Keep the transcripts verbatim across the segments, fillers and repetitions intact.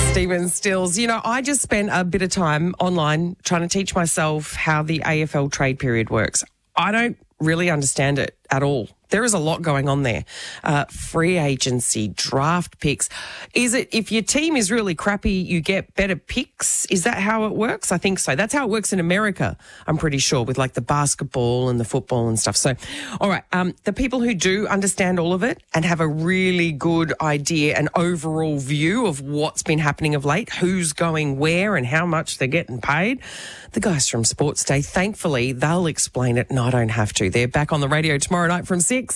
Stephen Stills. You know, I just spent a bit of time online trying to teach myself how the A F L trade period works. I don't really understand it at all. There is a lot going on there. Uh, free agency, draft picks. Is it if your team is really crappy, you get better picks? Is that how it works? I think so. That's how it works in America, I'm pretty sure, with like the basketball and the football and stuff. So, all right, um, the people who do understand all of it and have a really good idea and overall view of what's been happening of late, who's going where and how much they're getting paid, the guys from Sports Day, thankfully, they'll explain it and I don't have to. They're back on the radio tomorrow night from six.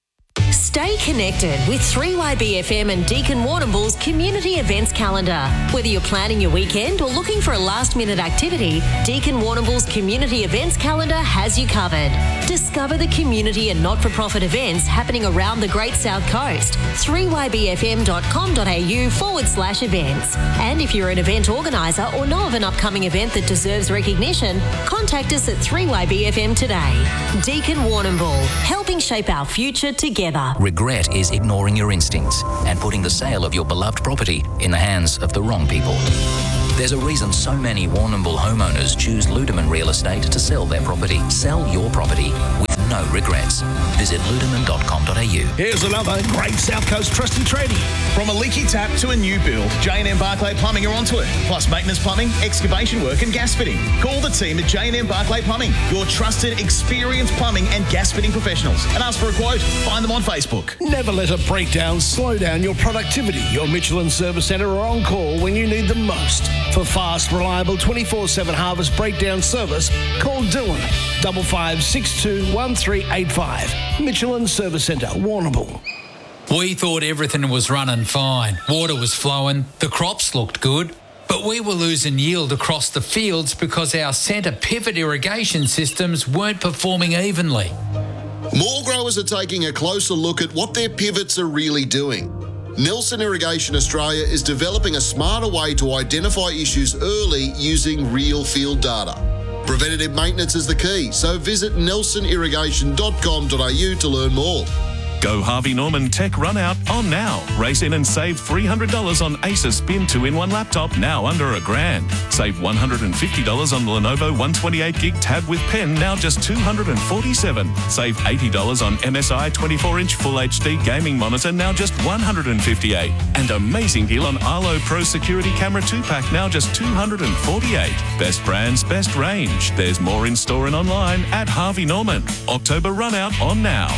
Stay connected with three Y B F M and Deakin Warrnambool's community events calendar. Whether you're planning your weekend or looking for a last-minute activity, Deakin Warrnambool's community events calendar has you covered. Discover the community and not-for-profit events happening around the Great South Coast. three Y B F M dot com dot A U forward slash events. And if you're an event organiser or know of an upcoming event that deserves recognition, contact us at three Y B F M today. Deakin Warrnambool, helping shape our future together. Regret is ignoring your instincts and putting the sale of your beloved property in the hands of the wrong people. There's a reason so many Warrnambool homeowners choose Ludeman Real Estate to sell their property. Sell your property with no regrets. Visit ludeman dot com dot A U. Here's another great South Coast trusty tradie. From a leaky tap to a new build, J and M Barclay Plumbing are onto it. Plus maintenance plumbing, excavation work and gas fitting. Call the team at J and M Barclay Plumbing, your trusted, experienced plumbing and gas fitting professionals. And ask for a quote. Find them on Facebook. Never let a breakdown slow down your productivity. Your Michelin Service Centre are on call when you need them most. For fast, reliable twenty-four seven Harvest breakdown service, call Dylan, five five six two one three eight five. Michelin Service Centre, Warrnambool. We thought everything was running fine. Water was flowing, the crops looked good, but we were losing yield across the fields because our centre pivot irrigation systems weren't performing evenly. More growers are taking a closer look at what their pivots are really doing. Nelson Irrigation Australia is developing a smarter way to identify issues early using real field data. Preventative maintenance is the key, so visit nelson irrigation dot com dot A U to learn more. Go Harvey Norman Tech Run Out on now. Race in and save three hundred dollars on Asus Spin two in one laptop, now under a grand. Save one hundred fifty dollars on the Lenovo one twenty-eight gig tab with pen, now just two hundred forty-seven dollars. Save eighty dollars on M S I twenty-four inch Full H D gaming monitor, now just one hundred fifty-eight dollars. And amazing deal on Arlo Pro Security Camera two pack, now just two hundred forty-eight dollars. Best brands, best range. There's more in store and online at Harvey Norman. October Run Out on now.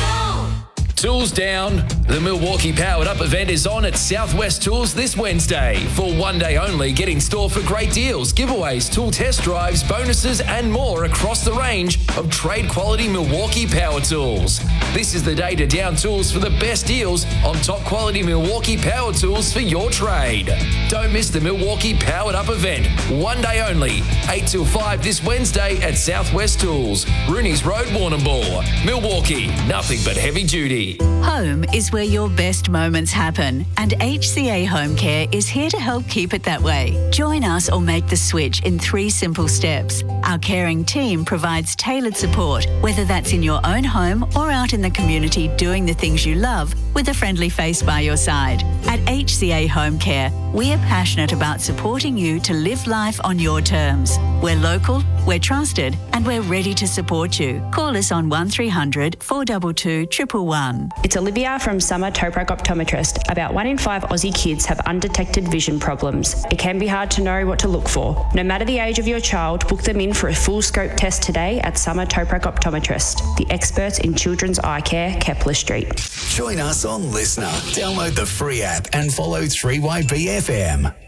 Tools down. The Milwaukee Powered Up event is on at Southwest Tools this Wednesday. For one day only, get in store for great deals, giveaways, tool test drives, bonuses and more across the range of trade quality Milwaukee power tools. This is the day to down tools for the best deals on top quality Milwaukee power tools for your trade. Don't miss the Milwaukee Powered Up event. One day only, eight till five this Wednesday at Southwest Tools, Rooney's Road, Warrnambool. Milwaukee, nothing but heavy duty. Home is where your best moments happen, and H C A Home Care is here to help keep it that way. Join us or make the switch in three simple steps. Our caring team provides tailored support, whether that's in your own home or out in the community doing the things you love with a friendly face by your side. At H C A Home Care, we are passionate about supporting you to live life on your terms. We're local, we're trusted, and we're ready to support you. Call us on one three hundred, four two two, one one one. It's Olivia from Summer Toprak Optometrist. About one in five Aussie kids have undetected vision problems. It can be hard to know what to look for. No matter the age of your child, book them in for a full scope test today at Summer Toprak Optometrist, the experts in children's eye care, Kepler Street. Join us on Listener. Download the free app and follow three Y B F M.